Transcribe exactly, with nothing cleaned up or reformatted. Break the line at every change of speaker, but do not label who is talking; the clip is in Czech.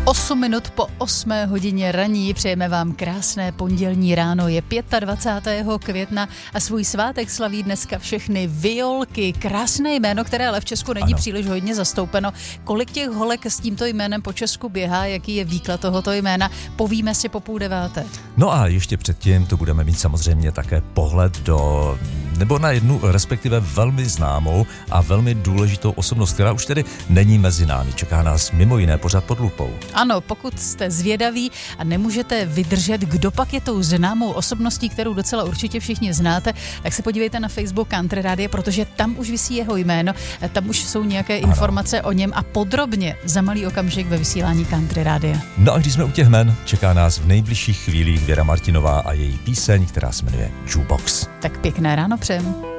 osm minut po osmé hodině raní přejeme vám krásné pondělní ráno. Je dvacátého pátého května a svůj svátek slaví dneska všechny Violky. Krásné jméno, které ale v Česku není ano. příliš hodně zastoupeno. Kolik těch holek s tímto jménem po Česku běhá, jaký je výklad tohoto jména, povíme si po půl deváté.
No a ještě předtím tu budeme mít samozřejmě také pohled do, nebo na jednu respektive velmi známou a velmi důležitou osobnost, která už tedy není mezi námi. Čeká nás mimo jiné pořad pod lupou.
Ano, pokud jste zvědaví a nemůžete vydržet, kdo pak je tou známou osobností, kterou docela určitě všichni znáte, tak se podívejte na Facebook Country Rádia, protože tam už visí jeho jméno, tam už jsou nějaké ano. informace o něm a podrobně za malý okamžik ve vysílání Country Rádia.
No a když jsme u těch jmen, čeká nás v nejbližších chvílích Věra Martinová a její píseň, která se jmenuje Jukebox.
Tak pěkné ráno přejem.